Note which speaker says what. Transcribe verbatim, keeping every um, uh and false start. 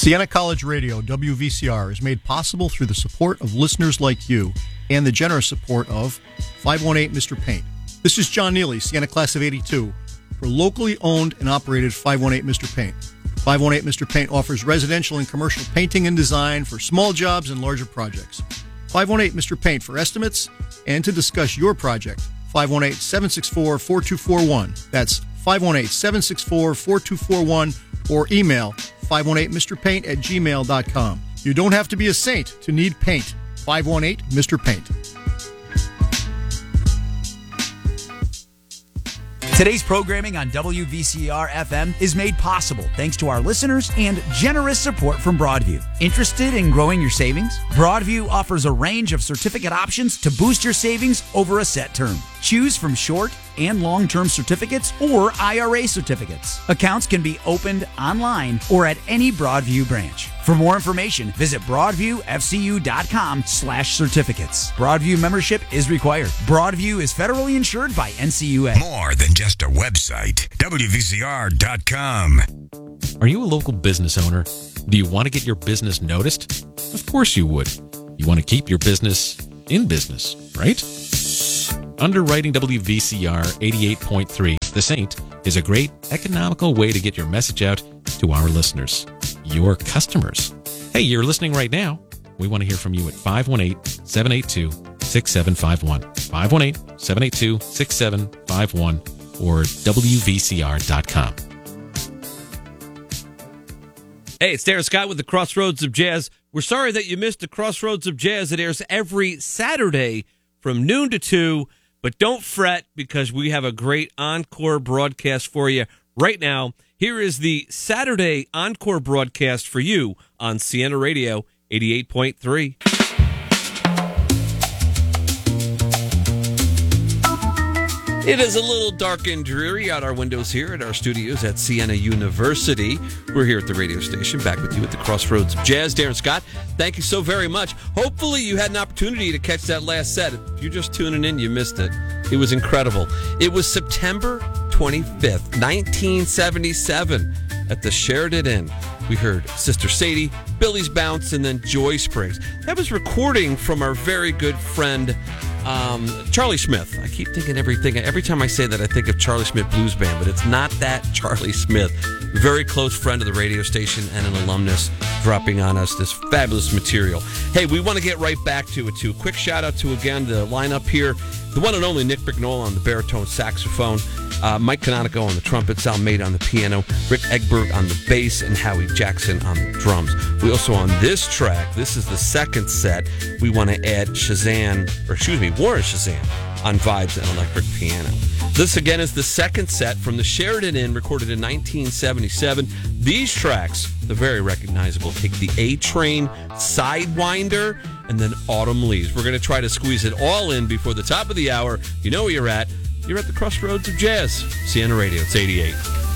Speaker 1: Siena College Radio, W V C R, is made possible through the support of listeners like you and the generous support of five one eight Mister Paint. This is John Neely, Siena Class of eighty-two, for locally owned and operated five one eight Mister Paint. five one eight Mister Paint offers residential and commercial painting and design for small jobs and larger projects. five one eight Mister Paint for estimates and to discuss your project. five one eight, seven six four, four two four one. That's five one eight, seven six four, four two four one, or email five one eight Mister Paint at gmail dot com. You don't have to be a saint to need paint. five one eight Mister Paint.
Speaker 2: Today's programming on W V C R F M is made possible thanks to our listeners and generous support from Broadview. Interested in growing your savings? Broadview offers a range of certificate options to boost your savings over a set term. Choose from short and long-term certificates or I R A certificates. Accounts can be opened online or at any Broadview branch. For more information, visit broadviewfcu.com slash certificates. Broadview membership is required. Broadview is federally insured by N C U A.
Speaker 3: More than just a website. W V C R dot com.
Speaker 4: Are you a local business owner? Do you want to get your business noticed? Of course you would. You want to keep your business in business, right? Underwriting W V C R eighty-eight point three, The Saint, is a great economical way to get your message out to our listeners, your customers. Hey, you're listening right now. We want to hear from you at five one eight, seven eight two, six seven five one, five one eight, seven eight two, six seven five one, or W V C R dot com.
Speaker 5: Hey, it's Darren Scott with the Crossroads of Jazz. We're sorry that you missed the Crossroads of Jazz. It airs every Saturday from noon to two. But don't fret, because we have a great encore broadcast for you right now. Here is the Saturday encore broadcast for you on Siena Radio eighty-eight point three. It is a little dark and dreary out our windows here at our studios at Siena University. We're here at the radio station, back with you at the Crossroads of Jazz. Darren Scott, thank you so very much. Hopefully you had an opportunity to catch that last set. If you're just tuning in, you missed it. It was incredible. It was September twenty-fifth, nineteen seventy-seven at the Sheridan Inn. We heard Sister Sadie, Billy's Bounce, and then Joy Springs. That was recording from our very good friend, Um, Charlie Smith. I keep thinking everything. Every time I say that, I think of Charlie Smith Blues Band, but it's not that Charlie Smith. Very close friend of the radio station and an alumnus, dropping on us this fabulous material. Hey, we want to get right back to it, too. Quick shout out to, again, the lineup here. The one and only Nick Brignola on the baritone saxophone, uh, Mike Canonico on the trumpet, Sal Maida on the piano, Rick Egbert on the bass, and Howie Jackson on the drums. We also, on this track, this is the second set, we want to add Shazam, or excuse me, Warren Shazam on vibes and electric piano. This, again, is the second set from the Sheridan Inn, recorded in nineteen seventy-seven. These tracks, the very recognizable, take the A-Train, Sidewinder, and then Autumn Leaves. We're going to try to squeeze it all in before the top of the hour. You know where you're at. You're at the Crossroads of Jazz. Siena Radio, it's eighty-eight.